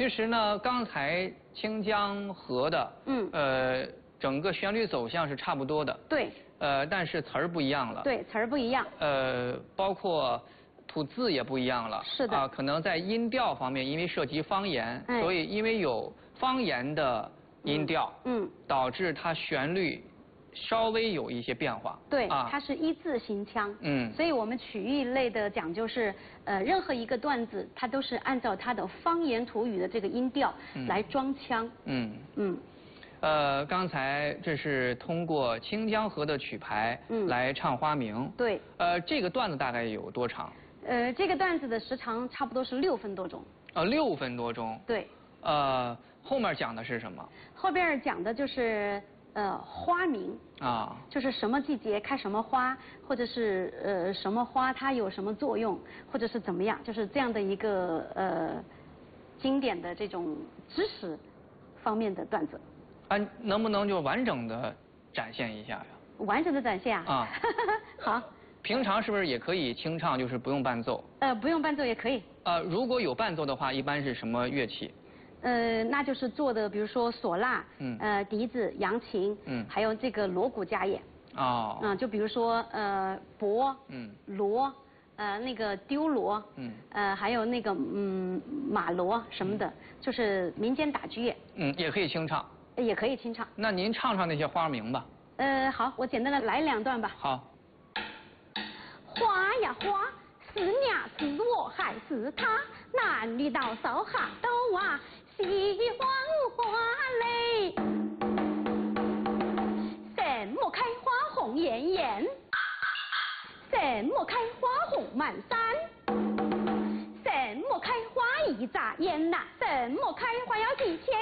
其实呢，刚才清江河的，整个旋律走向是差不多的。对。但是词儿不一样了。对，词儿不一样。包括吐字也不一样了。是的。可能在音调方面，因为涉及方言，所以因为有方言的音调，导致它旋律稍微有一些变化。对，它是一字形腔。所以我们曲艺类的讲究是，任何一个段子，它都是按照它的方言土语的这个音调来装腔。刚才这是通过清江河的曲牌来唱花名。对。这个段子大概有多长？这个段子的时长差不多是6分多钟。6分多钟。对。后面讲的是什么？后边讲的就是花名啊，就是什么季节开什么花，或者是什么花它有什么作用，或者是怎么样，就是这样的一个经典的这种知识方面的段子。能不能就完整的展现一下呀？完整的展现啊？好。平常是不是也可以清唱，就是不用伴奏？不用伴奏也可以。如果有伴奏的话，一般是什么乐器？那就是做的，比如说唢呐，笛子、扬琴，还有这个锣鼓家演。就比如说钹，锣，那个丢锣，还有那个马锣什么的，就是民间打击乐。也可以清唱。也可以清唱。那您唱唱那些花名吧。好，我简单的来2段吧。好。花呀花，是娘是我还是他？男女老少哈都啊喜欢花嘞。什么开花红艳艳？什么开花红满山？什么开花一眨眼呐？什么开花要几千